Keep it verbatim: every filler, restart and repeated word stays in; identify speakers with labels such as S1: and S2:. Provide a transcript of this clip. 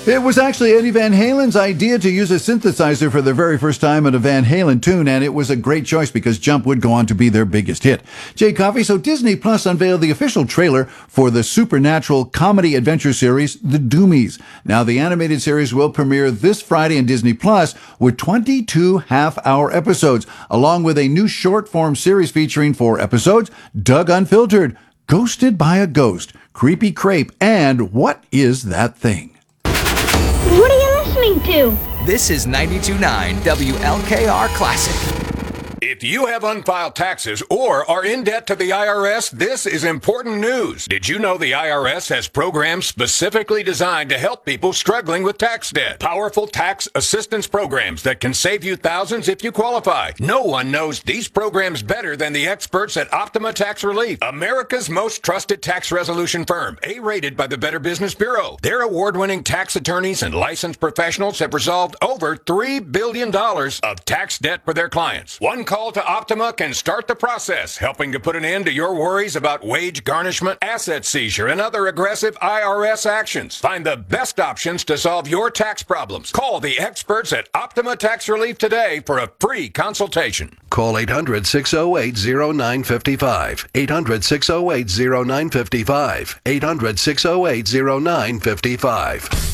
S1: It was actually Eddie Van Halen's idea to use a synthesizer for the very first time in a Van Halen tune, and it was a great choice because Jump would go on to be their biggest hit. Jay Coffey, so Disney Plus unveiled the official trailer for the supernatural comedy adventure series, The Doomies. Now, the animated series will premiere this Friday on Disney Plus with twenty-two half-hour episodes, along with a new short-form series featuring four episodes, Doug Unfiltered, Ghosted by a Ghost, Creepy Crepe, and What Is That Thing?
S2: What are you listening to?
S3: This is ninety-two point nine W L K R Classic.
S4: If you have unfiled taxes or are in debt to the I R S, this is important news. Did you know the I R S has programs specifically designed to help people struggling with tax debt? Powerful tax assistance programs that can save you thousands if you qualify. No one knows these programs better than the experts at Optima Tax Relief, America's most trusted tax resolution firm, A-rated by the Better Business Bureau. Their award-winning tax attorneys and licensed professionals have resolved over three billion dollars of tax debt for their clients. One call to Optima can start the process, helping to put an end to your worries about wage garnishment, asset seizure, and other aggressive I R S actions. Find the best options to solve your tax problems. Call the experts at Optima Tax Relief today for a free consultation.
S5: Call eight hundred, six oh eight, oh nine five five. eight hundred, six oh eight, oh nine five five. eight hundred, six oh eight, oh nine five five.